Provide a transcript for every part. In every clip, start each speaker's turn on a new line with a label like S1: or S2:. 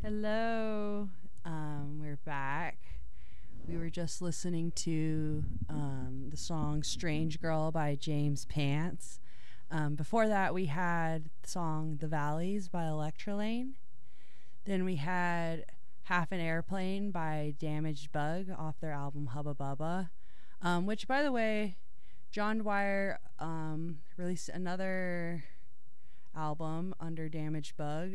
S1: Hello. We're back. We were just listening to the song Strange Girl by James Pants. Before that, we had the song The Valleys by Electrolane. Then we had Half an Airplane by Damaged Bug off their album Hubba Bubba, which, by the way, John Dwyer released another album under Damaged Bug.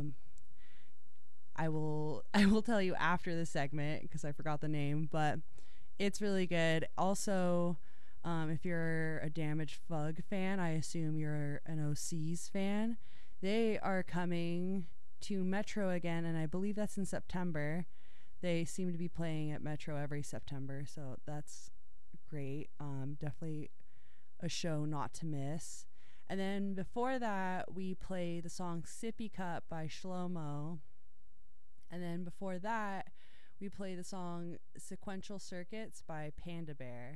S1: I will tell you after the segment because I forgot the name, but it's really good. Also, if you're a Damaged Bug fan, I assume you're an OCs fan. They are coming to Metro again, and I believe that's in September. They seem to be playing at Metro every September, so that's great. Definitely a show not to miss. And then before that, we played the song Sippy Cup by Shlomo. And then before that, we played the song Sequential Circuits by Panda Bear.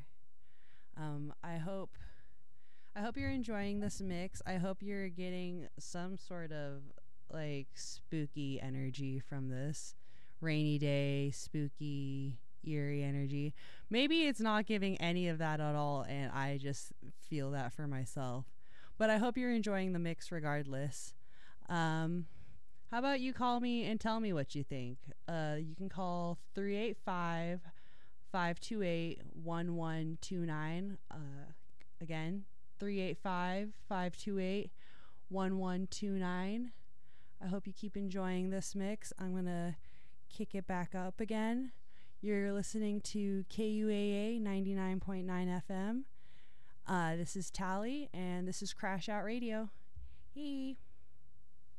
S1: I hope you're enjoying this mix. I hope you're getting some sort of like spooky energy from this rainy day, spooky, eerie energy. Maybe it's not giving any of that at all, and I just feel that for myself. But I hope you're enjoying the mix regardless. How about you call me and tell me what you think? You can call 385 528 1129. Again, 385 528 1129. I hope you keep enjoying this mix. I'm going to kick it back up again. You're listening to KUAA 99.9 FM. This is Tally, and this is Crash Out Radio. Hey.